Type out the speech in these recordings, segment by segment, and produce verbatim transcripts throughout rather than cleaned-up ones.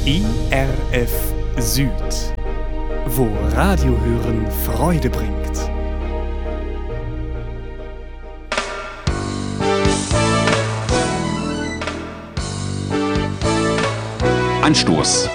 I R F Süd, wo Radiohören Freude bringt. Anstoß.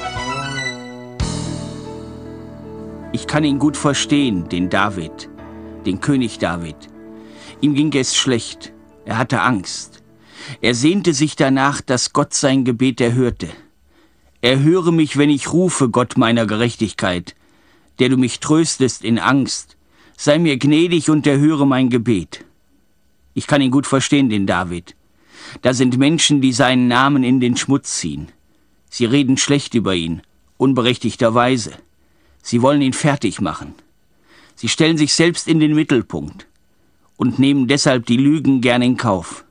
Ich kann ihn gut verstehen, den David, den König David. Ihm ging es schlecht, er hatte Angst. Er sehnte sich danach, dass Gott sein Gebet erhörte. Erhöre mich, wenn ich rufe, Gott meiner Gerechtigkeit, der du mich tröstest in Angst. Sei mir gnädig und erhöre mein Gebet. Ich kann ihn gut verstehen, den David. Da sind Menschen, die seinen Namen in den Schmutz ziehen. Sie reden schlecht über ihn, unberechtigterweise. Sie wollen ihn fertig machen. Sie stellen sich selbst in den Mittelpunkt und nehmen deshalb die Lügen gern in Kauf.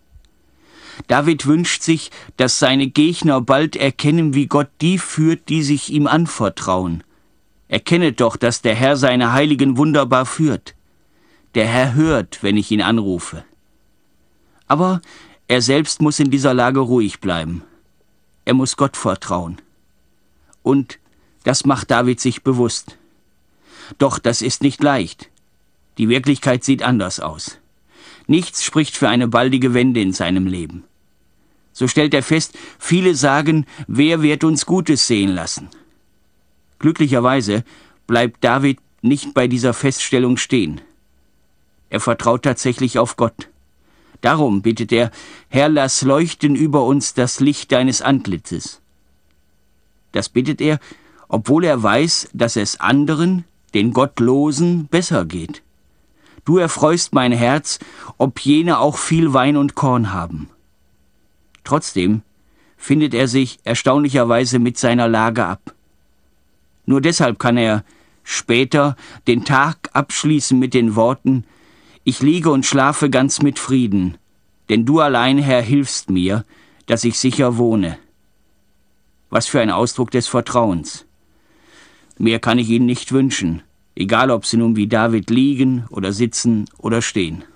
David wünscht sich, dass seine Gegner bald erkennen, wie Gott die führt, die sich ihm anvertrauen. Erkennet doch, dass der Herr seine Heiligen wunderbar führt. Der Herr hört, wenn ich ihn anrufe. Aber er selbst muss in dieser Lage ruhig bleiben. Er muss Gott vertrauen. Und das macht David sich bewusst. Doch das ist nicht leicht. Die Wirklichkeit sieht anders aus. Nichts spricht für eine baldige Wende in seinem Leben. So stellt er fest, viele sagen, wer wird uns Gutes sehen lassen? Glücklicherweise bleibt David nicht bei dieser Feststellung stehen. Er vertraut tatsächlich auf Gott. Darum bittet er, Herr, lass leuchten über uns das Licht deines Antlitzes. Das bittet er, obwohl er weiß, dass es anderen, den Gottlosen, besser geht. Du erfreust mein Herz, ob jene auch viel Wein und Korn haben. Trotzdem findet er sich erstaunlicherweise mit seiner Lage ab. Nur deshalb kann er später den Tag abschließen mit den Worten: Ich liege und schlafe ganz mit Frieden, denn du allein, Herr, hilfst mir, dass ich sicher wohne. Was für ein Ausdruck des Vertrauens. Mehr kann ich Ihnen nicht wünschen, egal ob Sie nun wie David liegen oder sitzen oder stehen.